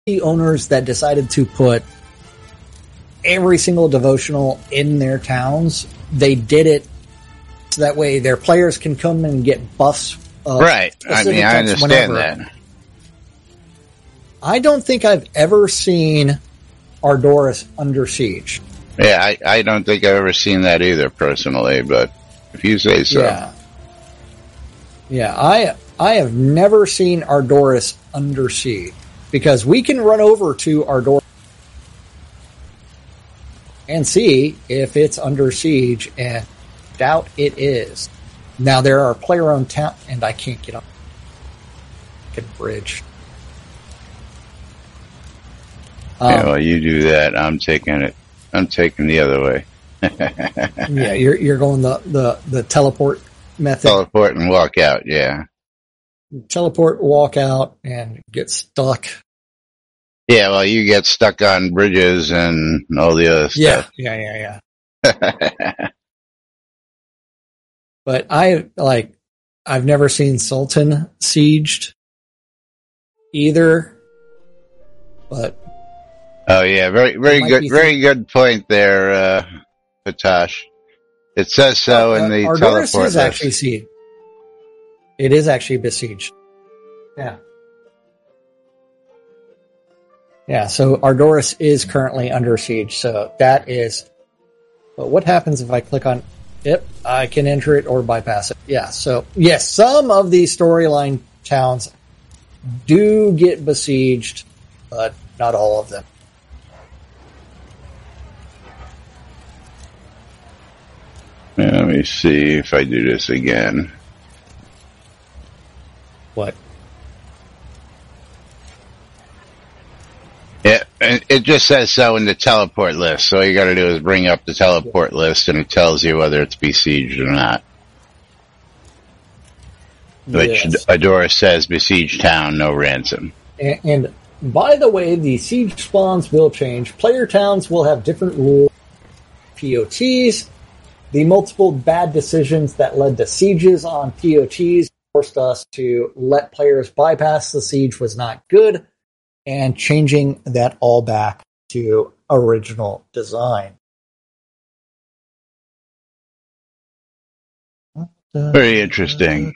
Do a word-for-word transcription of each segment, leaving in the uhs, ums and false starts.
the owners that decided to put every single devotional in their towns, they did it so that way their players can come and get buffs. Uh, right. I mean, I understand whenever. that. I don't think I've ever seen Ardoris under siege. Yeah, I, I don't think I've ever seen that either, personally, but if you say so. Yeah. Yeah, I I have never seen Ardoris under siege, because we can run over to Ardoris and see if it's under siege, and doubt it is. Now, there are player-owned towns, and I can't get up. Get bridge. Yeah, Um, well, you do that. I'm taking it. I'm taking the other way. yeah, you're you're going the, the, the teleport method. Teleport and walk out, yeah. Teleport, walk out, and get stuck. Yeah, well, you get stuck on bridges and all the other Yeah, stuff. yeah, yeah, yeah. But I, like, I've never seen Sultan sieged either. But Oh yeah, very, very good, very good point there, uh, Patash. It says so uh, in the Ardoris teleport is list. actually sieged. It is actually besieged. Yeah. Yeah, so Ardoris is currently under siege, so that is... But what happens if I click on it? I can enter it or bypass it. Yeah, so, yes, some of these storyline towns do get besieged, but not all of them. Yeah, let me see if I do this again. What? Yeah, and it just says so in the teleport list. So all you got to do is bring up the teleport list, and it tells you whether it's besieged or not. Which Yes. Adora says, besieged town, no ransom. And, and by the way, the siege spawns will change. Player towns will have different rules. P O Ts. The multiple bad decisions that led to sieges on P O Ts forced us to let players bypass the siege was not good, and changing that all back to original design. Very interesting.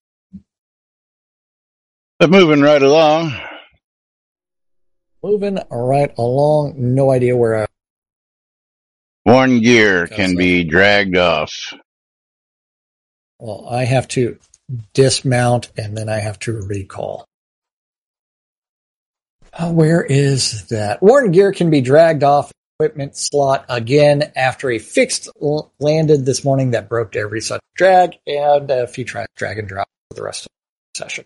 But moving right along. Moving right along. No idea where I... Worn gear can be dragged off. Well, I have to dismount and then I have to recall. Uh, where is that? Worn gear can be dragged off equipment slot again after a fixed l- landed this morning that broke every such drag, and a few tra- drag and drop for the rest of the session.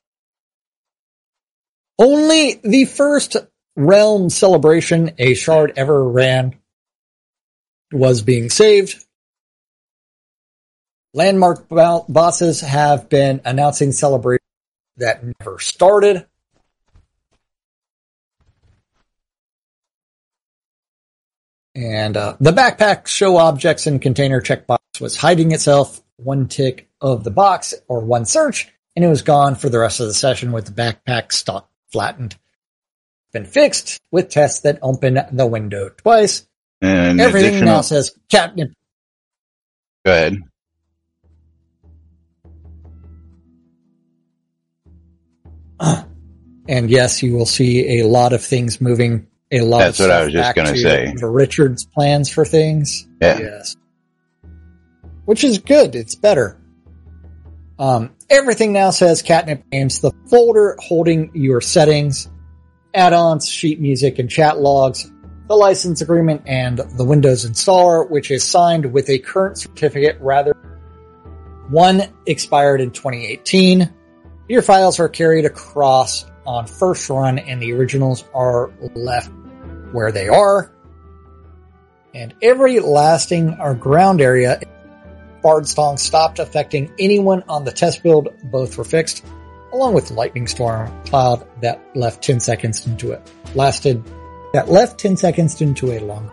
Only the first realm celebration a shard ever ran was being saved. Landmark bo- bosses have been announcing celebrations that never started. And uh, the backpack show objects and container checkbox was hiding itself. One tick of the box or one search, and it was gone for the rest of the session with the backpack stock flattened. Been fixed with tests that open the window twice. And everything additional... now says catnip. Go ahead. And yes, you will see a lot of things moving. A lot. That's of what stuff I was just back going to to say. The Richards plans for things. Yeah. Yes. Which is good. It's better. Um, everything now says catnip names. The folder holding your settings, add-ons, sheet music, and chat logs, the license agreement, and the Windows installer, which is signed with a current certificate rather. One expired in twenty eighteen. Your files are carried across on first run, and the originals are left where they are. And every lasting or ground area, Bardstone stopped affecting anyone on the test build. Both were fixed, along with Lightning Storm Cloud that left ten seconds into it. Lasted, that left ten seconds into a long.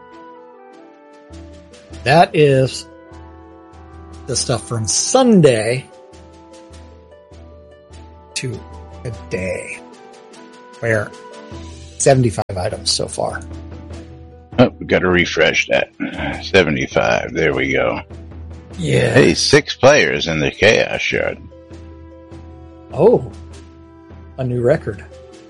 That is the stuff from Sunday to today, where seventy-five items so far. Oh, we got to refresh that. seventy-five. There we go. Yeah. Hey, six players in the Chaos Shard. Oh, a new record.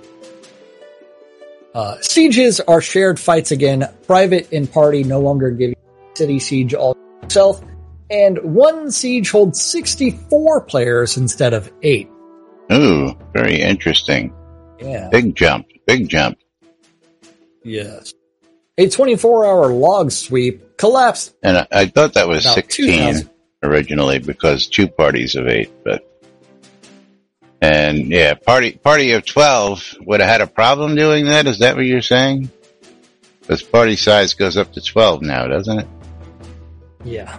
Uh, sieges are shared fights again. Private and party no longer give city siege all itself. And one siege holds sixty-four players instead of eight. Ooh, very interesting. Yeah. Big jump. Big jump. Yes. A twenty-four hour log sweep collapsed. And I, I thought that was About sixteen originally because two parties of eight, but and yeah, party party of twelve would have had a problem doing that. Is that what you're saying? Because party size goes up to twelve now, doesn't it? Yeah.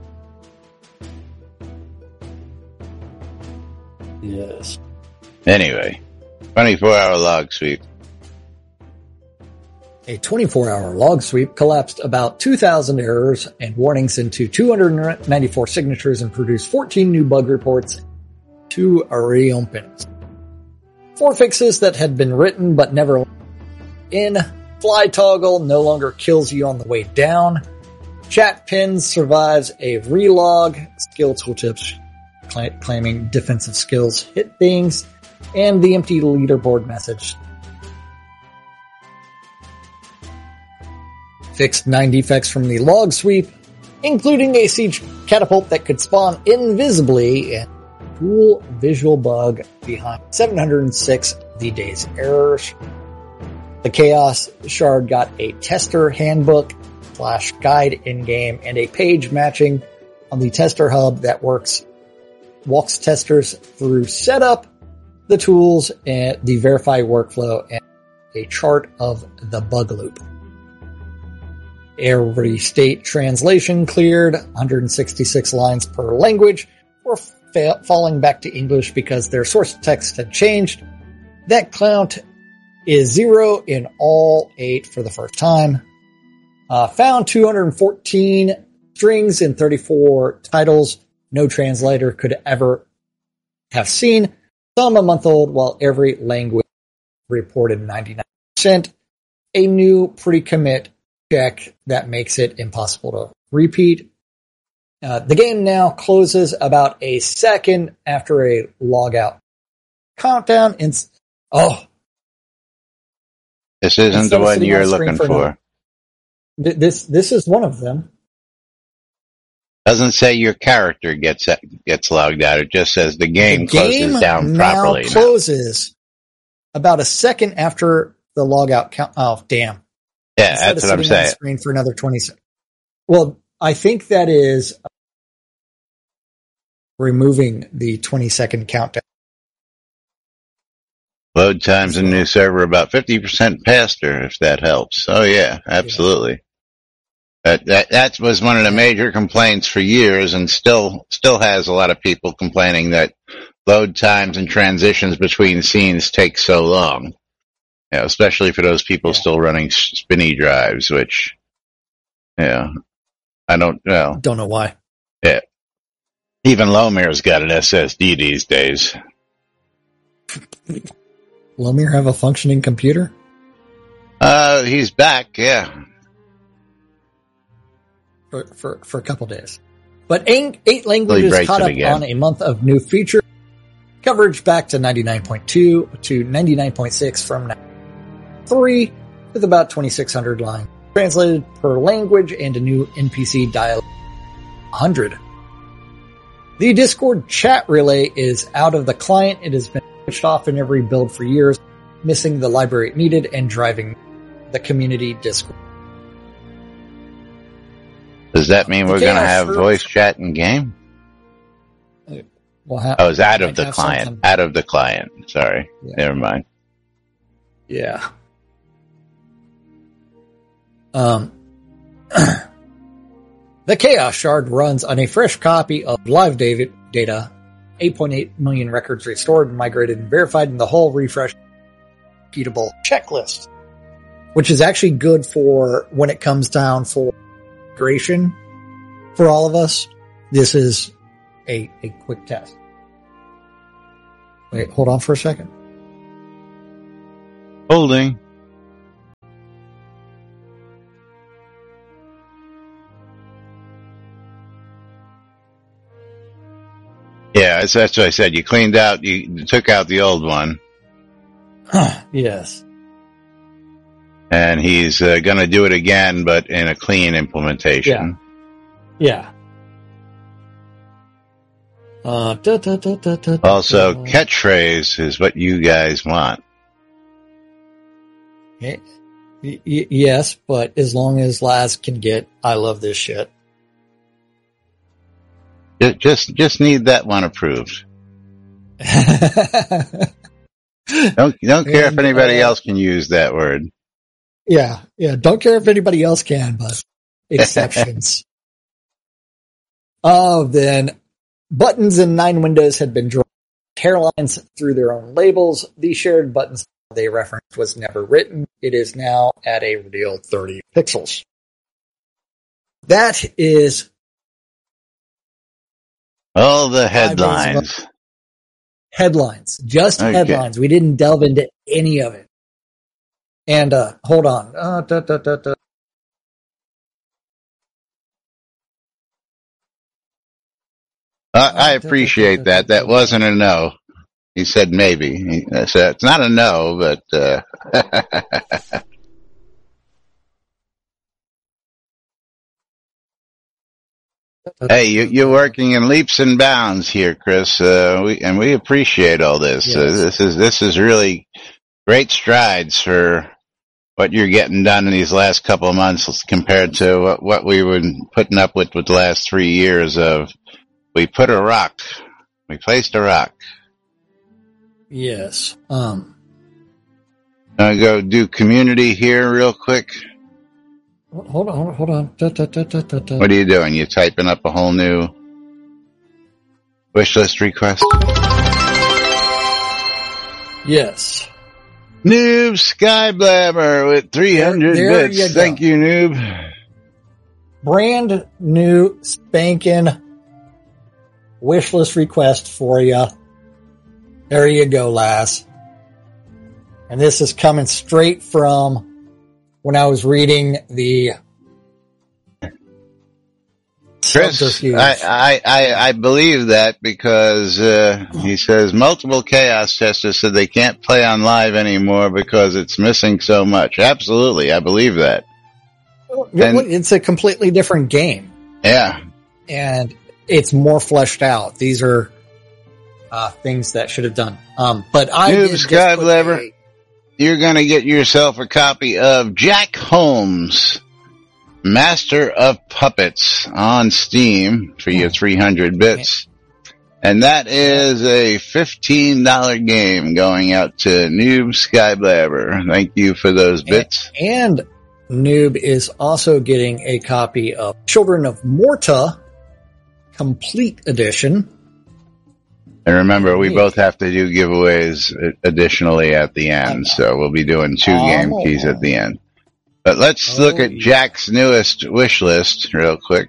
Yes. Anyway, twenty-four hour log sweep. A twenty-four hour log sweep collapsed about two thousand errors and warnings into two hundred ninety-four signatures and produced fourteen new bug reports, two reopens. Four fixes that had been written but never in. Fly toggle no longer kills you on the way down. Chat pins survives a relog. Skill tooltips cl- claiming defensive skills hit things. And the empty leaderboard message. Fixed nine defects from the log sweep, including a siege catapult that could spawn invisibly and cool visual bug behind seven hundred six of the day's errors. The Chaos Shard got a tester handbook slash guide in-game and a page matching on the tester hub that works, walks testers through setup, the tools, and the verify workflow, and a chart of the bug loop. Every state translation cleared, one hundred sixty-six lines per language, were fa- falling back to English because their source text had changed. That count is zero in all eight for the first time. Uh, found two hundred fourteen strings in thirty-four titles no translator could ever have seen. Some a month old, while every language reported ninety-nine percent. A new pre-commit check that makes it impossible to repeat. Uh, the game now closes about a second after a logout countdown. Ins- oh, this isn't Instead the of one sitting you're on screen looking for for. another- th- this this is one of them. Doesn't say your character gets gets logged out. It just says the game, The game closes down now properly. Now. closes about a second after the logout count. Oh, damn. Yeah, Instead that's of what I'm sitting on the saying. screen for another twenty seconds. Well, I think that is removing the twenty second countdown. Load times in new server about fifty percent faster, if that helps. Oh yeah, absolutely. That, that that was one of the major complaints for years, and still still has a lot of people complaining that load times and transitions between scenes take so long. You know, especially for those people Yeah. still running spinny drives, which, yeah, I don't know. Don't know why. Yeah, even Lomir's got an S S D these days. Lomir have a functioning computer? Uh, he's back. Yeah. For, for, for a couple days. But eight, eight languages breaks caught it up again. on a month of new feature coverage back to ninety-nine point two to ninety-nine point six from three with about twenty-six hundred lines translated per language and a new N P C dialogue one hundred. The Discord chat relay is out of the client. It has been switched off in every build for years, missing the library it needed and driving the community Discord. Does that mean we're Okay, going to I'll have sure- voice chat in game? We'll ha- Oh, it's out of might the have client. something. Out of the client. Sorry. Yeah. Never mind. Yeah. Um, the Chaos Shard runs on a fresh copy of live David data, eight point eight million records restored, migrated, and verified in the whole refresh repeatable checklist, which is actually good for when it comes down for migration for all of us. This is a, a quick test. Wait, hold on for a second. Holding. Yeah, that's, that's what I said. You cleaned out, you took out the old one. Yes. And he's uh, going to do it again, but in a clean implementation. Yeah. Yeah. Uh, da, da, da, da, da, Also, da. catchphrase is what you guys want. Y- y- yes, but as long as Laz can get, I love this shit. Just, just, just need that one approved. Don't, don't care And, if anybody uh, else can use that word. Yeah, yeah. Don't care if anybody else can, but exceptions. Oh, then buttons in nine windows had been drawn hairlines through their own labels. The shared buttons they referenced was never written. It is now at a real thirty pixels. That is All the Five days headlines. headlines, just Okay. headlines. We didn't delve into any of it. And uh, hold on. Uh, da, da, da, da. I, I appreciate that. That wasn't a no. He said maybe. He said it's not a no, but uh, hey, you, you're working in leaps and bounds here, Chris. Uh, we, and we appreciate all this. Yes. Uh, this is this is really great strides for what you're getting done in these last couple of months compared to what, what we were putting up with with the last three years of. We put a rock. We placed a rock. Yes. Um. I'm going to go do community here real quick. Hold on. Hold on. Hold on. Da, da, da, da, da, da. What are you doing? You typing up a whole new wish list request? Yes. Noob Skyblabber with three hundred There- there bits. you go. Thank you, Noob. Brand new spanking wish list request for you. There you go, Lass. And this is coming straight from when I was reading the Chris, subterfuge. I, I, I, I believe that because uh, he says multiple chaos testers said they can't play on live anymore because it's missing so much. Absolutely, I believe that. and- It's a completely different game, Yeah. and it's more fleshed out. These are uh, things that should have done. Um, but I Noob did just put Skyblabber. a- You're going to get yourself a copy of Jack Holmes, Master of Puppets on Steam for your three hundred bits. And that is a fifteen dollars game going out to Noob Skyblabber. Thank you for those bits. And Noob is also getting a copy of Children of Morta Complete Edition. And remember, we Neat. both have to do giveaways additionally at the end, so we'll be doing two Oh. game keys at the end. But let's Oh, look at yeah. Jack's newest wish list real quick.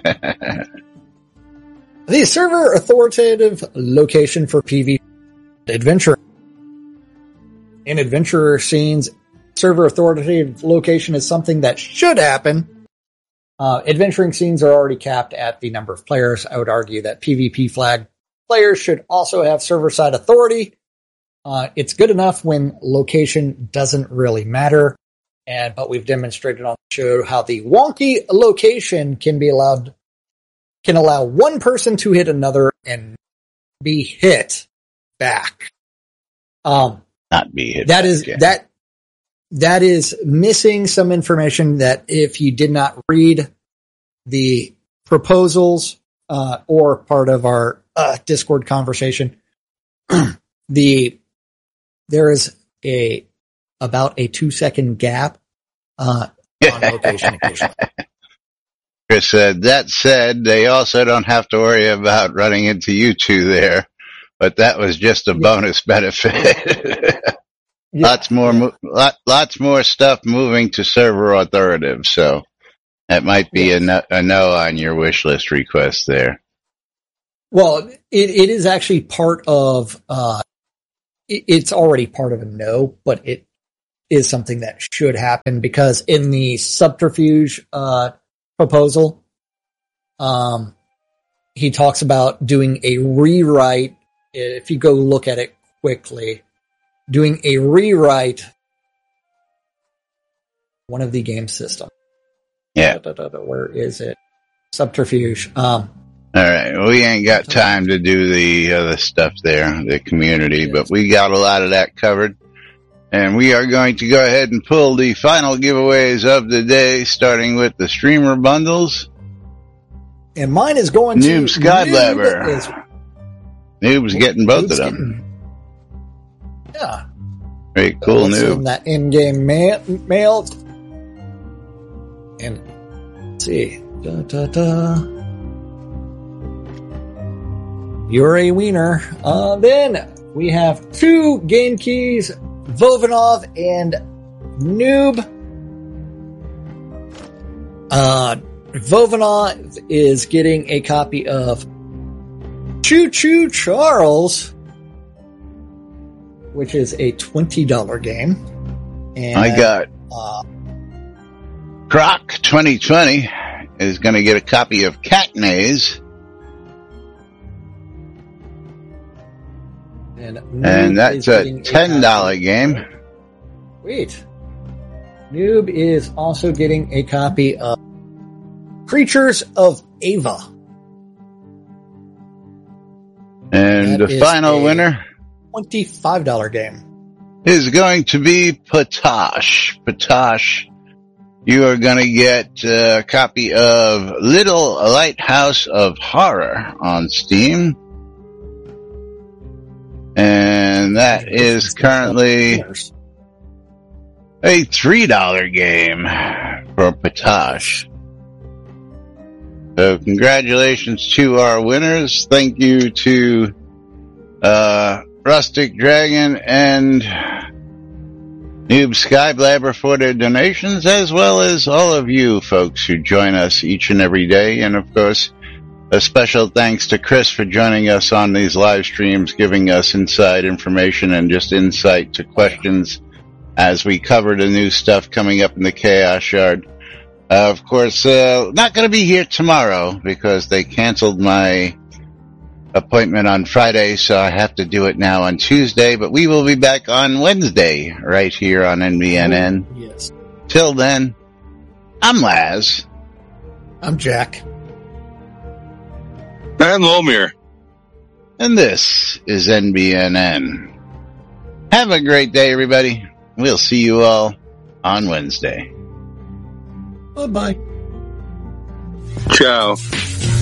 The server authoritative location for PvP adventure. In adventurer scenes, server authoritative location is something that should happen. Uh, adventuring scenes are already capped at the number of players. I would argue that PvP flag players should also have server side authority. Uh, it's good enough when location doesn't really matter. And, but we've demonstrated on the show how the wonky location can be allowed, can allow one person to hit another and be hit back. Um, Not be hit. that is, back, yeah. that, that is missing some information that if you did not read the proposals, uh, or part of our, uh, Discord conversation, the, there is a, about a two second gap, uh, on location occasionally. Chris said, that said, they also don't have to worry about running into you two there, but that was just a bonus benefit. Yeah, lots more, yeah. mo- lot, lots more stuff moving to server authoritative, so that might be Yes. a, no, a no on your wish list request there. Well, it, it is actually part of, uh, it, it's already part of a no, but it is something that should happen because in the subterfuge, uh, proposal, um, he talks about doing a rewrite. If you go look at it quickly, doing a rewrite one of the game systems. Yeah. Da, da, da, da, where is it? Subterfuge. Um, All right. We ain't got time to do the other stuff there, the community, but we got a lot of that covered. And we are going to go ahead and pull the final giveaways of the day, starting with the streamer bundles. And mine is going to Noob Skylabber. Noob is- Noob's getting both Noob's of them. Getting, yeah. Very cool, Let's Noob. send that in-game mail. mail. And let's see. Da, da, da. You're a wiener. Uh, then we have two game keys, Vovanov and Noob. Uh, Vovanov is getting a copy of Choo Choo Charles, which is a twenty dollars game. And I got uh, Croc twenty twenty is going to get a copy of Cat Maze. And, Noob And that's is a getting ten dollars copy- game. Wait. Noob is also getting a copy of Creatures of Ava. And That the is final a winner twenty-five dollars game. is going to be Patosh. Patosh, you are going to get a copy of Little Lighthouse of Horror on Steam. And that is currently a three dollars game for Patosh. So congratulations to our winners. Thank you to uh, Rustic Dragon and Noob Skyblabber for their donations, as well as all of you folks who join us each and every day. And of course, a special thanks to Chris for joining us on these live streams, giving us inside information and just insight to questions as we cover the new stuff coming up in the Chaos Shard. Uh, of course, uh, not going to be here tomorrow because they canceled my appointment on Friday, so I have to do it now on Tuesday, but we will be back on Wednesday right here on N B N N. Oh, yes. Till then, I'm Laz. I'm Jack. And Lomir. And this is N B N N. Have a great day, everybody. We'll see you all on Wednesday. Bye-bye. Ciao.